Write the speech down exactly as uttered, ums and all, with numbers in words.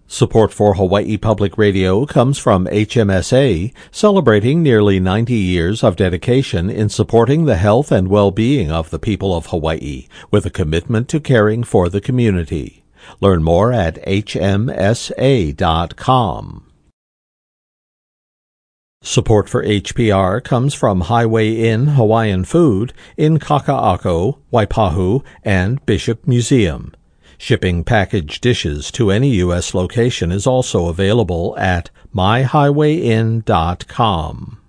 Support for Hawaii Public Radio comes from H M S A, celebrating nearly ninety years of dedication in supporting the health and well-being of the people of Hawaii, with a commitment to caring for the community. Learn more at H M S A dot com. Support for H P R comes from Highway Inn Hawaiian Food in Kaka'ako, Waipahu, and Bishop Museum. Shipping packaged dishes to any U S location is also available at my highway inn dot com.